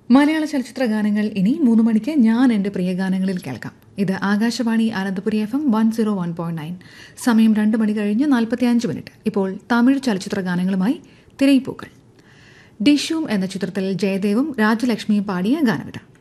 മലയാള ചലച്ചിത്ര ഗാനങ്ങൾ ഇനി 3 മണിക്ക് ഞാൻ എൻ്റെ പ്രിയ ഗാനങ്ങളിൽ കേൾക്കാം. ഇത് ആകാശവാണി അനന്തപുരി FM 101.9. സമയം 2 മണി കഴിഞ്ഞ് 45 മിനിറ്റ്. ഇപ്പോൾ തമിഴ് ചലച്ചിത്ര ഗാനങ്ങളുമായി തിരയിപ്പൂക്കൾ. ഡിഷൂം എന്ന ചിത്രത്തിൽ ജയദേവും രാജലക്ഷ്മിയും പാടിയ ഗാനമിത.